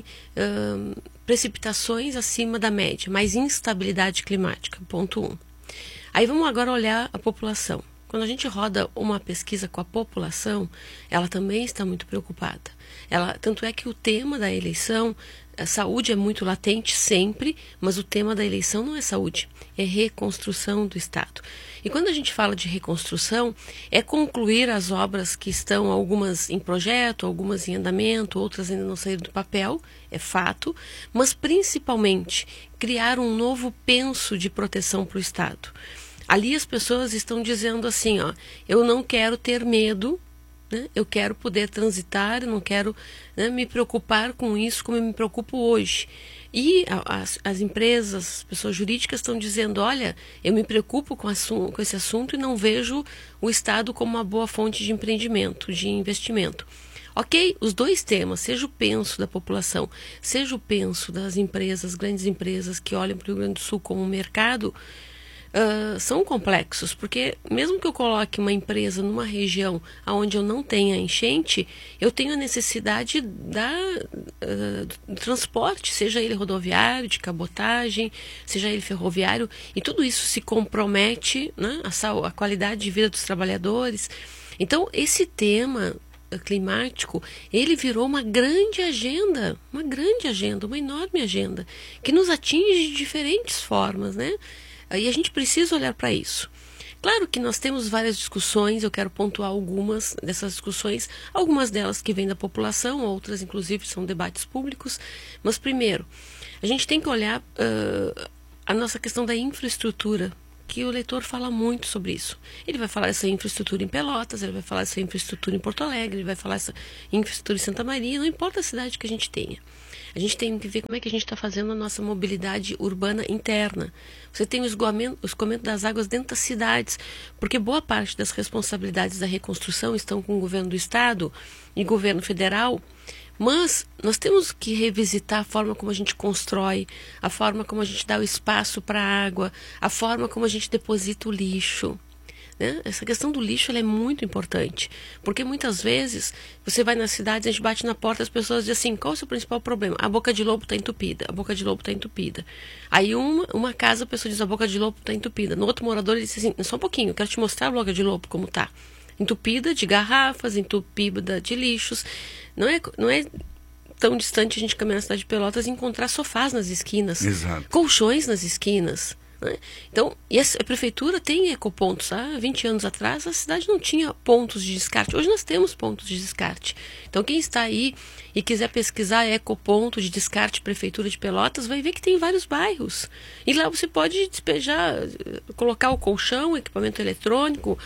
precipitações acima da média, mais instabilidade climática, ponto 1. Aí vamos agora olhar a população. Quando a gente roda uma pesquisa com a população, ela também está muito preocupada. Tanto é que o tema da eleição, a saúde é muito latente sempre, mas o tema da eleição não é saúde, é reconstrução do Estado. E quando a gente fala de reconstrução, é concluir as obras que estão, algumas em projeto, algumas em andamento, outras ainda não saíram do papel, é fato, mas principalmente criar um novo penso de proteção para o Estado. Ali as pessoas estão dizendo assim, ó, eu não quero ter medo, né? Eu quero poder transitar, eu não quero, né, me preocupar com isso como eu me preocupo hoje. E as empresas, as pessoas jurídicas estão dizendo, olha, eu me preocupo com esse assunto e não vejo o Estado como uma boa fonte de empreendimento, de investimento. Ok, os dois temas, seja o penso da população, seja o penso das empresas, grandes empresas que olham para o Rio Grande do Sul como um mercado, são complexos, porque mesmo que eu coloque uma empresa numa região onde eu não tenha enchente, eu tenho a necessidade do transporte, seja ele rodoviário, de cabotagem, seja ele ferroviário, e tudo isso se compromete, né, a qualidade de vida dos trabalhadores. Então, esse tema climático, ele virou uma grande agenda, uma enorme agenda, que nos atinge de diferentes formas, né? E a gente precisa olhar para isso. Claro que nós temos várias discussões, eu quero pontuar algumas dessas discussões, algumas delas que vêm da população, outras inclusive são debates públicos, mas primeiro, a gente tem que olhar a nossa questão da infraestrutura, que o eleitor fala muito sobre isso. Ele vai falar essa infraestrutura em Pelotas, ele vai falar essa infraestrutura em Porto Alegre, ele vai falar essa infraestrutura em Santa Maria, não importa a cidade que a gente tenha. A gente tem que ver como é que a gente está fazendo a nossa mobilidade urbana interna. Você tem o escoamento das águas dentro das cidades, porque boa parte das responsabilidades da reconstrução estão com o governo do estado e governo federal, mas nós temos que revisitar a forma como a gente constrói, a forma como a gente dá o espaço para a água, a forma como a gente deposita o lixo. Né? Essa questão do lixo ela é muito importante, porque muitas vezes você vai nas cidades, a gente bate na porta, as pessoas dizem assim, qual é o seu principal problema? A boca de lobo está entupida, a boca de lobo está entupida. Aí uma casa a pessoa diz, a boca de lobo está entupida. No outro morador ele diz assim, só um pouquinho, eu quero te mostrar a boca de lobo como está. Entupida de garrafas, entupida de lixos. Não é tão distante a gente caminhar na cidade de Pelotas e encontrar sofás nas esquinas, Exato. Colchões nas esquinas. Né? Então, e a prefeitura tem ecopontos. Há 20 anos atrás a cidade não tinha pontos de descarte. Hoje nós temos pontos de descarte. Então quem está aí e quiser pesquisar ecoponto de descarte prefeitura de Pelotas vai ver que tem vários bairros. E lá você pode despejar, colocar o colchão, o equipamento eletrônico,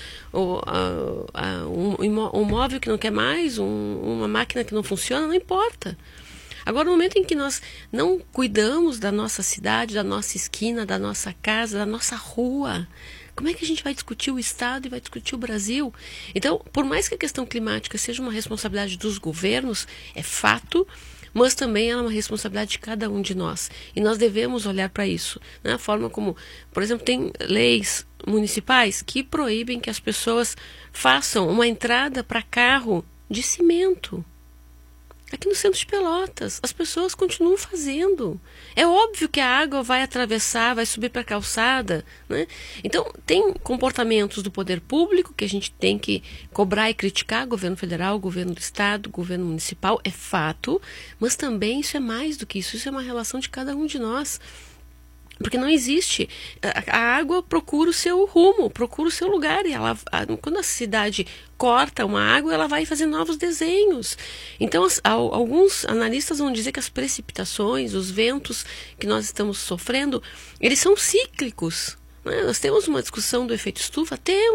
um móvel que não quer mais, uma máquina que não funciona, não importa. Agora, no momento em que nós não cuidamos da nossa cidade, da nossa esquina, da nossa casa, da nossa rua, como é que a gente vai discutir o Estado e vai discutir o Brasil? Então, por mais que a questão climática seja uma responsabilidade dos governos, é fato, mas também é uma responsabilidade de cada um de nós. E nós devemos olhar para isso. Né? A forma como, por exemplo, tem leis municipais que proíbem que as pessoas façam uma entrada para carro de cimento. Aqui no centro de Pelotas, as pessoas continuam fazendo. É óbvio que a água vai atravessar, vai subir para a calçada. Né? Então, tem comportamentos do poder público que a gente tem que cobrar e criticar, governo federal, governo do estado, governo municipal, é fato, mas também isso é mais do que isso, isso é uma relação de cada um de nós. Porque não existe. A água procura o seu rumo, procura o seu lugar. E quando a cidade corta uma água, ela vai fazer novos desenhos. Então, alguns analistas vão dizer que as precipitações, os ventos que nós estamos sofrendo, eles são cíclicos. Nós temos uma discussão do efeito estufa?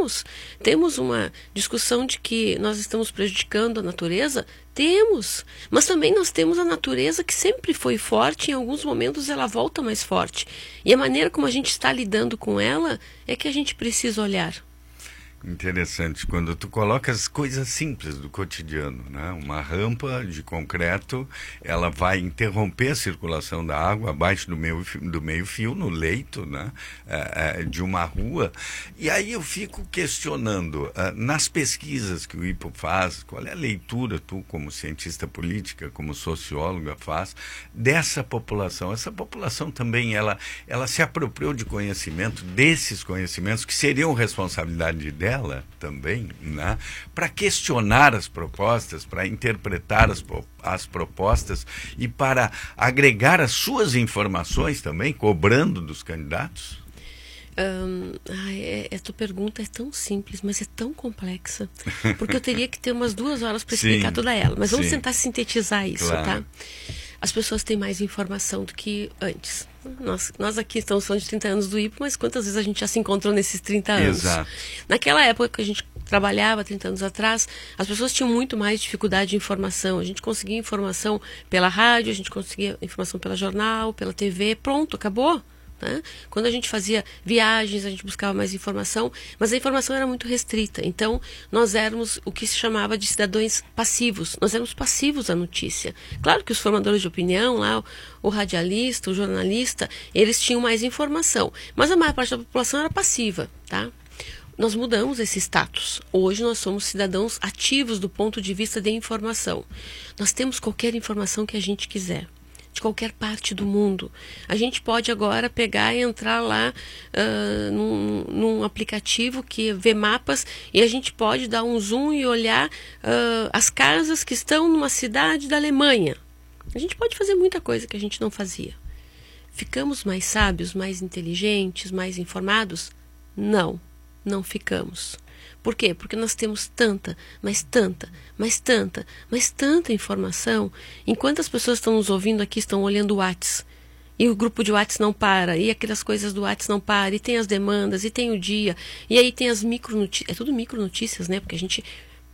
Temos uma discussão de que nós estamos prejudicando a natureza? Temos. Mas também nós temos a natureza que sempre foi forte, em alguns momentos ela volta mais forte. E a maneira como a gente está lidando com ela é que a gente precisa olhar. Interessante, quando tu coloca as coisas simples do cotidiano, né? Uma rampa de concreto, ela vai interromper a circulação da água abaixo do meio-fio, no leito, né? De uma rua. E aí eu fico questionando, nas pesquisas que o IPO faz, qual é a leitura tu, como cientista política, como socióloga, faz dessa população? Essa população também, ela se apropriou de conhecimento, desses conhecimentos que seriam responsabilidade dela também, né? Para questionar as propostas, para interpretar as propostas e para agregar as suas informações também, cobrando dos candidatos? A tua pergunta é tão simples, mas é tão complexa, porque eu teria que ter umas 2 horas para explicar toda ela, mas vamos tentar sintetizar isso, claro. Tá? As pessoas têm mais informação do que antes. Nós aqui estamos falando de 30 anos do IPO, mas quantas vezes a gente já se encontrou nesses 30 anos? Exato. Naquela época que a gente trabalhava, 30 anos atrás, as pessoas tinham muito mais dificuldade de informação. A gente conseguia informação pela rádio, a gente conseguia informação pela jornal, pela TV, pronto, acabou. Tá? Quando a gente fazia viagens, a gente buscava mais informação, mas a informação era muito restrita. Então, nós éramos o que se chamava de cidadãos passivos. Nós éramos passivos à notícia. Claro que os formadores de opinião, lá, o radialista, o jornalista, eles tinham mais informação. Mas a maior parte da população era passiva. Tá? Nós mudamos esse status. Hoje nós somos cidadãos ativos do ponto de vista de informação. Nós temos qualquer informação que a gente quiser, de qualquer parte do mundo. A gente pode agora pegar e entrar lá num aplicativo que vê mapas e a gente pode dar um zoom e olhar as casas que estão numa cidade da Alemanha. A gente pode fazer muita coisa que a gente não fazia. Ficamos mais sábios, mais inteligentes, mais informados? Não, não ficamos. Por quê? Porque nós temos tanta informação. Enquanto as pessoas estão nos ouvindo aqui, estão olhando o WhatsApp, e o grupo de WhatsApp não para, e aquelas coisas do WhatsApp não param, e tem as demandas, e tem o dia, e aí tem as micronotícias, é tudo micronotícias, né? Porque a gente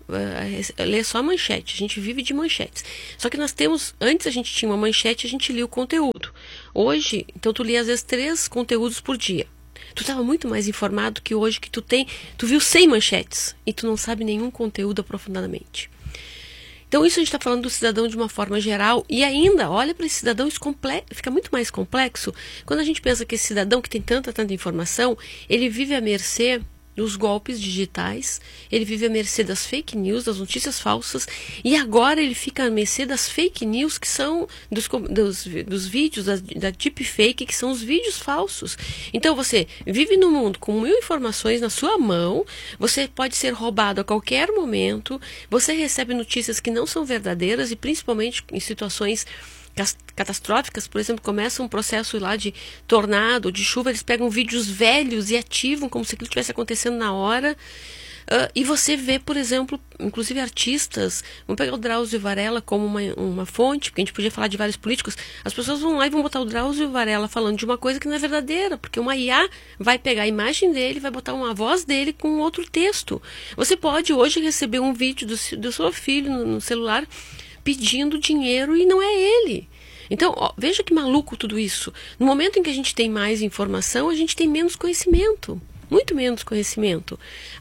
lê só a manchete, a gente vive de manchetes. Só que nós temos, antes a gente tinha uma manchete, a gente lia o conteúdo. Hoje, então tu lia às vezes 3 conteúdos por dia. Tu estava muito mais informado que hoje, que tu viu 100 manchetes e tu não sabe nenhum conteúdo aprofundadamente. Então isso a gente está falando do cidadão de uma forma geral, e ainda, olha para esse cidadão, isso fica muito mais complexo quando a gente pensa que esse cidadão que tem tanta informação, ele vive à mercê dos golpes digitais, ele vive à mercê das fake news, das notícias falsas, e agora ele fica à mercê das fake news, que são dos vídeos, da deepfake, que são os vídeos falsos. Então você vive no mundo com 1000 informações na sua mão, você pode ser roubado a qualquer momento, você recebe notícias que não são verdadeiras, e principalmente em situações catastróficas. Por exemplo, começa um processo lá de tornado, de chuva, eles pegam vídeos velhos e ativam como se aquilo estivesse acontecendo na hora. E você vê, por exemplo, inclusive artistas, vamos pegar o Drauzio Varela como uma fonte, porque a gente podia falar de vários políticos, as pessoas vão lá e vão botar o Drauzio Varela falando de uma coisa que não é verdadeira, porque uma IA vai pegar a imagem dele, vai botar uma voz dele com outro texto. Você pode hoje receber um vídeo do seu filho no celular pedindo dinheiro e não é ele. Então, veja que maluco tudo isso. No momento em que a gente tem mais informação, a gente tem menos conhecimento. Muito menos conhecimento.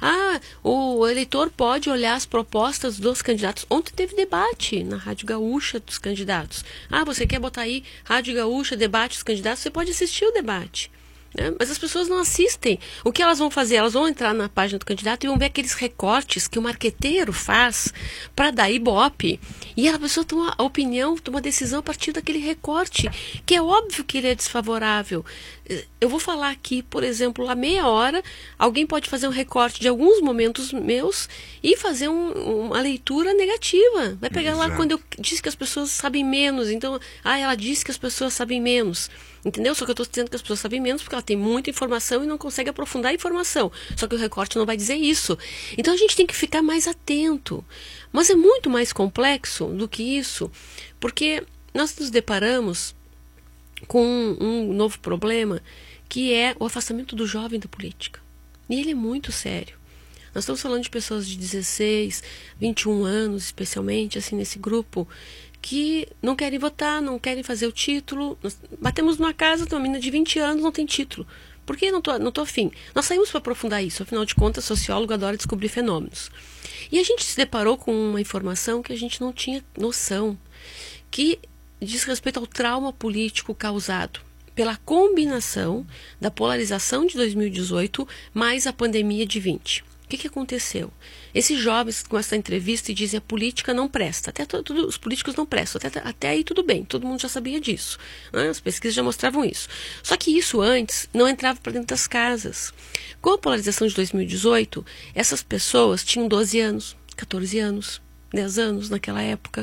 O eleitor pode olhar as propostas dos candidatos. Ontem teve debate na Rádio Gaúcha dos candidatos. Você quer botar aí Rádio Gaúcha, debate dos candidatos? Você pode assistir o debate. Mas as pessoas não assistem. O que elas vão fazer? Elas vão entrar na página do candidato e vão ver aqueles recortes que o marqueteiro faz para dar ibope. E a pessoa toma a opinião, toma a decisão a partir daquele recorte, que é óbvio que ele é desfavorável. Eu vou falar aqui, por exemplo, a meia hora, alguém pode fazer um recorte de alguns momentos meus e fazer uma leitura negativa. Vai pegar lá quando eu disse que as pessoas sabem menos. Então, ela disse que as pessoas sabem menos. Entendeu? Só que eu estou dizendo que as pessoas sabem menos porque ela tem muita informação e não consegue aprofundar a informação. Só que o recorte não vai dizer isso. Então a gente tem que ficar mais atento. Mas é muito mais complexo do que isso, porque nós nos deparamos com um novo problema, que é o afastamento do jovem da política. E ele é muito sério. Nós estamos falando de pessoas de 16, 21 anos, especialmente, assim, nesse grupo, que não querem votar, não querem fazer o título. Nós batemos numa casa, tem uma menina de 20 anos, não tem título. Por que não tô afim? Nós saímos para aprofundar isso, afinal de contas, sociólogo adora descobrir fenômenos. E a gente se deparou com uma informação que a gente não tinha noção, que diz respeito ao trauma político causado pela combinação da polarização de 2018 mais a pandemia de 20. O que aconteceu? Esses jovens com essa entrevista e dizem a política não presta, os políticos não prestam, até aí tudo bem, todo mundo já sabia disso, né? As pesquisas já mostravam isso. Só que isso antes não entrava para dentro das casas. Com a polarização de 2018, essas pessoas tinham 12 anos, 14 anos, 10 anos naquela época.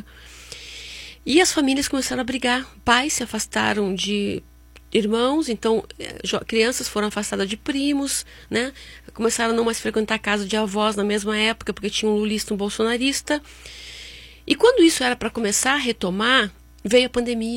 E as famílias começaram a brigar, pais se afastaram de irmãos, então crianças foram afastadas de primos, né? Começaram a não mais frequentar a casa de avós na mesma época, porque tinha um lulista e um bolsonarista. E quando isso era para começar a retomar, veio a pandemia.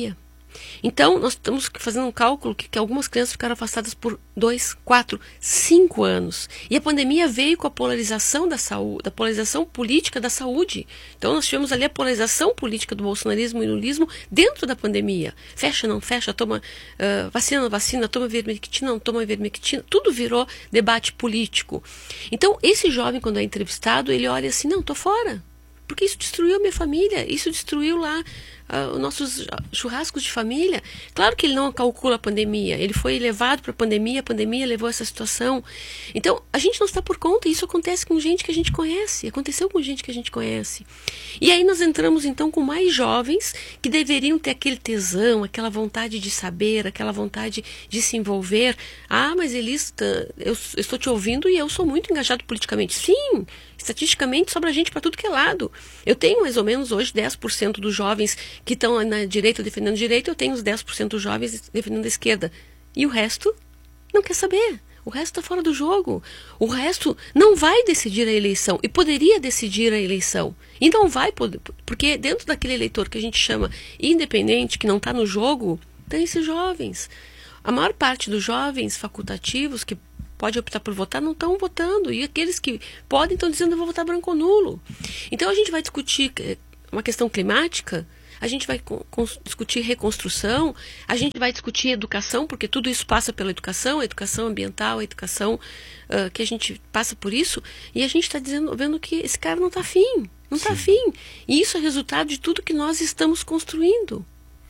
Então, nós estamos fazendo um cálculo que algumas crianças ficaram afastadas por 2, 4, 5 anos. E a pandemia veio com a polarização da saúde, da polarização política da saúde. Então, nós tivemos ali a polarização política do bolsonarismo e lulismo dentro da pandemia. Fecha, não fecha, toma vacina, não vacina, toma ivermectina, não toma ivermectina. Tudo virou debate político. Então, esse jovem, quando é entrevistado, ele olha assim, não, estou fora. Porque isso destruiu a minha família, isso destruiu lá os nossos churrascos de família. Claro que ele não calcula a pandemia, ele foi levado para a pandemia levou a essa situação. Então, a gente não está por conta, e isso acontece com gente que a gente conhece, aconteceu com gente que a gente conhece. E aí nós entramos então com mais jovens que deveriam ter aquele tesão, aquela vontade de saber, aquela vontade de se envolver. Ah, mas Elis, eu estou te ouvindo e eu sou muito engajado politicamente. Sim, estatisticamente sobra gente para tudo que é lado. Eu tenho mais ou menos hoje 10% dos jovens que estão na direita defendendo direita, eu tenho os 10% dos jovens defendendo a esquerda. E o resto não quer saber. O resto está fora do jogo. O resto não vai decidir a eleição. E poderia decidir a eleição. E não vai poder. Porque dentro daquele eleitor que a gente chama independente, que não está no jogo, tem esses jovens. A maior parte dos jovens facultativos que pode optar por votar, não estão votando. E aqueles que podem estão dizendo eu vou votar branco ou nulo. Então a gente vai discutir uma questão climática, a gente vai discutir reconstrução, a gente vai discutir educação, porque tudo isso passa pela educação, a educação ambiental, a educação que a gente passa por isso, e a gente está vendo que esse cara não está afim, não está afim. E isso é resultado de tudo que nós estamos construindo.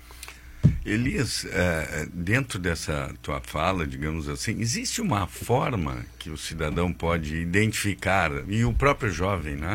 Elias, dentro dessa tua fala, digamos assim, existe uma forma que o cidadão pode identificar, e o próprio jovem, né,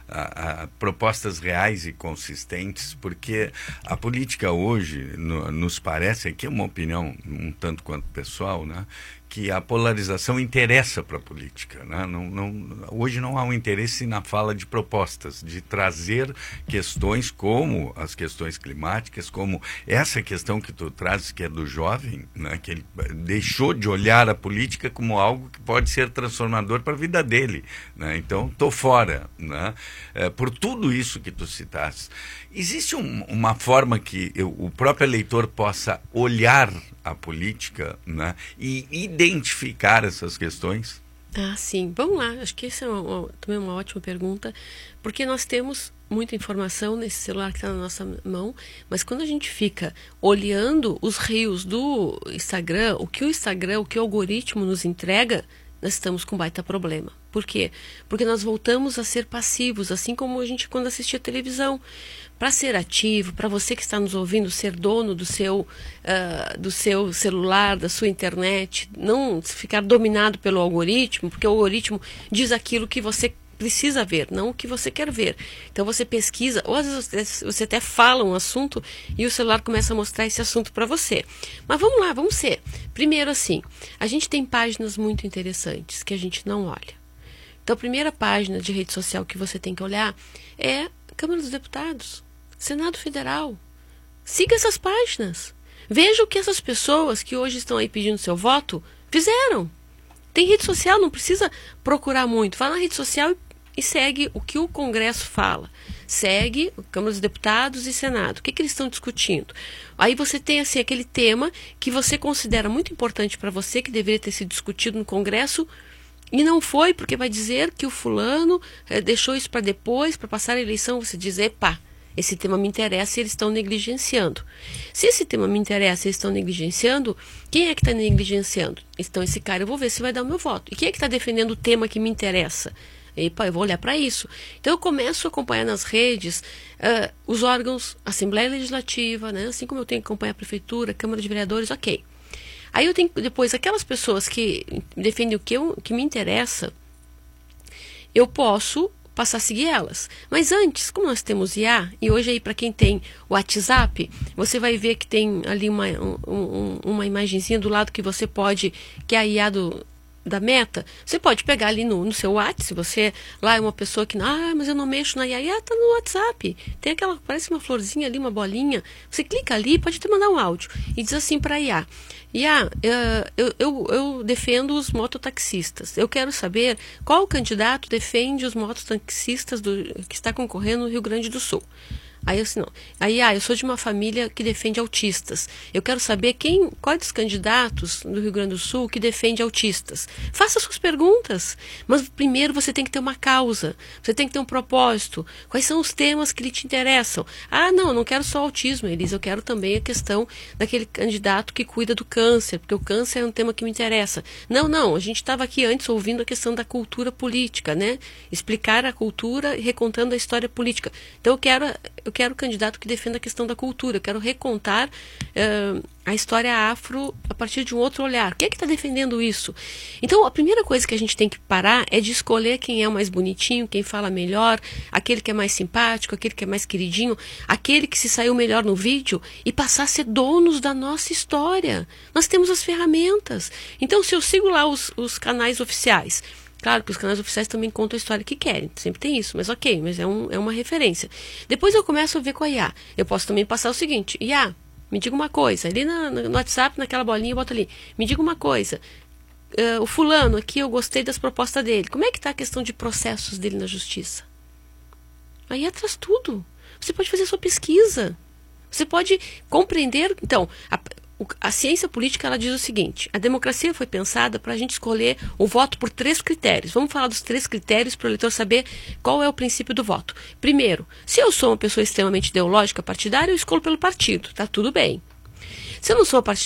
propostas reais e consistentes, porque a política hoje nos parece, aqui é uma opinião um tanto quanto pessoal, né, que a polarização interessa para a política, né? Hoje não há um interesse na fala de propostas, de trazer questões como as questões climáticas, como essa questão que tu trazes, que é do jovem, né? Que ele deixou de olhar a política como algo que pode ser transformador para a vida dele, né? Então, estou fora, né? Por tudo isso que tu citaste. Existe uma forma que o próprio eleitor possa olhar a política, né, e identificar essas questões? Ah, sim. Vamos lá. Acho que essa é também uma ótima pergunta, porque nós temos muita informação nesse celular que está na nossa mão, mas quando a gente fica olhando os rios do Instagram, o que o algoritmo nos entrega, nós estamos com um baita problema. Por quê? Porque nós voltamos a ser passivos, assim como a gente quando assistia televisão. Para ser ativo, para você que está nos ouvindo, ser dono do seu celular, da sua internet, não ficar dominado pelo algoritmo, porque o algoritmo diz aquilo que você precisa ver, não o que você quer ver. Então você pesquisa, ou às vezes você até fala um assunto e o celular começa a mostrar esse assunto para você. Mas vamos lá, vamos ser. Primeiro assim, a gente tem páginas muito interessantes que a gente não olha. Então a primeira página de rede social que você tem que olhar é a Câmara dos Deputados, Senado Federal. Siga essas páginas. Veja o que essas pessoas que hoje estão aí pedindo seu voto fizeram. Tem rede social, não precisa procurar muito. Vai na rede social e segue o que o Congresso fala. Segue a Câmara dos Deputados e Senado. O que eles estão discutindo? Aí você tem assim, aquele tema que você considera muito importante para você, que deveria ter sido discutido no Congresso, e não foi, porque vai dizer que o fulano deixou isso para depois, para passar a eleição. Você diz, epa, esse tema me interessa e eles estão negligenciando. Se esse tema me interessa e eles estão negligenciando, quem é que está negligenciando? Então, esse cara, eu vou ver se vai dar o meu voto. E quem é que está defendendo o tema que me interessa? Epa, eu vou olhar para isso. Então, eu começo a acompanhar nas redes os órgãos, Assembleia Legislativa, né? Assim como eu tenho que acompanhar a Prefeitura, Câmara de Vereadores, ok. Aí eu tenho depois aquelas pessoas que defendem o que me interessa, eu posso passar a seguir elas. Mas antes, como nós temos IA, e hoje aí para quem tem o WhatsApp, você vai ver que tem ali uma imagenzinha do lado que você pode, que é a IA da Meta, você pode pegar ali no seu WhatsApp, se você lá é uma pessoa que, mas eu não mexo na IA, tá no WhatsApp, tem aquela, parece uma florzinha ali, uma bolinha, você clica ali, pode te mandar um áudio, e diz assim para a IA, eu defendo os mototaxistas, eu quero saber qual candidato defende os mototaxistas que está concorrendo no Rio Grande do Sul. Aí assim, não. Aí, eu sou de uma família que defende autistas. Eu quero saber qual dos candidatos do Rio Grande do Sul que defende autistas. Faça suas perguntas. Mas primeiro você tem que ter uma causa. Você tem que ter um propósito. Quais são os temas que lhe te interessam? Não, eu não quero só autismo, Elisa. Eu quero também a questão daquele candidato que cuida do câncer, porque o câncer é um tema que me interessa. Não, a gente estava aqui antes ouvindo a questão da cultura política, né? Explicar a cultura recontando a história política. Então eu quero candidato que defenda a questão da cultura, eu quero recontar a história afro a partir de um outro olhar. Quem é que está defendendo isso? Então, a primeira coisa que a gente tem que parar é de escolher quem é o mais bonitinho, quem fala melhor, aquele que é mais simpático, aquele que é mais queridinho, aquele que se saiu melhor no vídeo e passar a ser donos da nossa história. Nós temos as ferramentas. Então, se eu sigo lá os canais oficiais, claro que os canais oficiais também contam a história que querem, sempre tem isso, mas ok, mas é uma referência. Depois eu começo a ver com a IA. Eu posso também passar o seguinte: IA, me diga uma coisa, ali no WhatsApp, naquela bolinha, eu boto ali, me diga uma coisa, o fulano aqui, eu gostei das propostas dele, como é que está a questão de processos dele na justiça? A IA traz tudo. Você pode fazer a sua pesquisa, você pode compreender. Então, a ciência política, ela diz o seguinte: a democracia foi pensada para a gente escolher o voto por 3 critérios. Vamos falar dos 3 critérios para o eleitor saber qual é o princípio do voto. Primeiro, se eu sou uma pessoa extremamente ideológica, partidária, eu escolho pelo partido, tá tudo bem. Se eu não sou